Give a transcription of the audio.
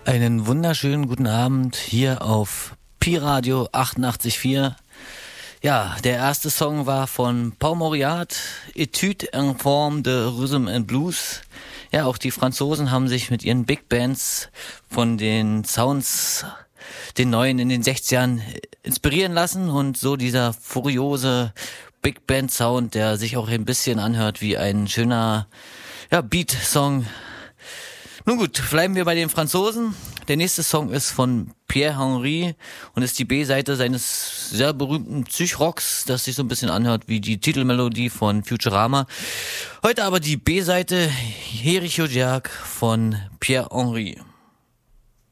Einen wunderschönen guten Abend hier auf Pi Radio 88.4. Ja, der erste Song war von Paul Mauriat, Etude en forme de Rhythm and Blues. Ja, auch die Franzosen haben sich mit ihren Big Bands von den Sounds, den neuen in den 60ern inspirieren lassen und so dieser furiose Big Band Sound, der sich auch ein bisschen anhört wie ein schöner Beat-Song. Nun gut, bleiben wir bei den Franzosen. Der nächste Song ist von Pierre Henry und ist die B-Seite seines sehr berühmten Psychrocks, das sich so ein bisschen anhört wie die Titelmelodie von Futurama. Heute aber die B-Seite Hericho Jack von Pierre Henry.